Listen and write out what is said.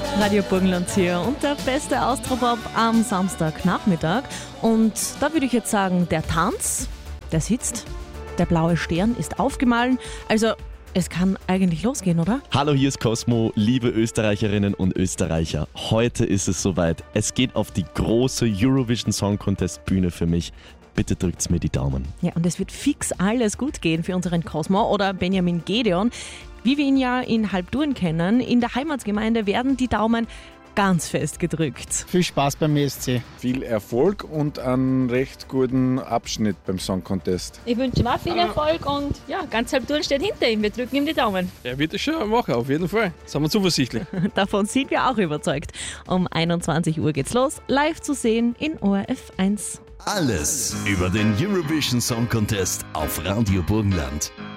Radio Burgenland hier und der beste Austropop am Samstagnachmittag. Und da würde ich jetzt sagen, der Tanz, der sitzt, der blaue Stern ist aufgemahlen. Also es kann eigentlich losgehen, oder? Hallo, hier ist Cosmo, liebe Österreicherinnen und Österreicher. Heute ist es soweit. Es geht auf die große Eurovision Song Contest Bühne für mich. Bitte drückt's mir die Daumen. Ja, und es wird fix alles gut gehen für unseren Cosmo oder Benjamin Gedeon. Wie wir ihn ja in Halbturn kennen, in der Heimatsgemeinde werden die Daumen ganz fest gedrückt. Viel Spaß beim ESC. Viel Erfolg und einen recht guten Abschnitt beim Song Contest. Ich wünsche ihm auch viel Erfolg und ja, ganz Halbturn steht hinter ihm. Wir drücken ihm die Daumen. Er wird es schon machen, auf jeden Fall. Sind wir zuversichtlich. Davon sind wir auch überzeugt. Um 21 Uhr geht's los, live zu sehen in ORF 1. Alles über den Eurovision Song Contest auf Radio Burgenland.